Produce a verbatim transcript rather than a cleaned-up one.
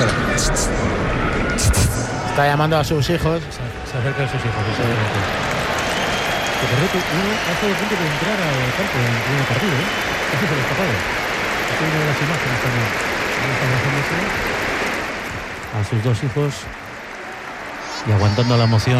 Espera. Está llamando a sus hijos. Se, se acerca a sus hijos, exactamente. Que por cierto, uno ha estado a punto de entrar al campo en el primer partido, ¿eh? Casi se le ha escapado. Aquí una de las imágenes también. Ahí está abrazándose a sus dos hijos y aguantando la emoción